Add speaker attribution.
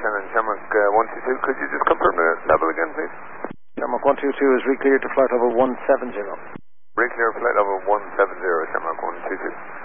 Speaker 1: descending Shamrock 122. Could you just confirm the level again, please?
Speaker 2: Shamrock 122 is recleared to flight level 170.
Speaker 1: Reclear flight level 170, Shamrock 122.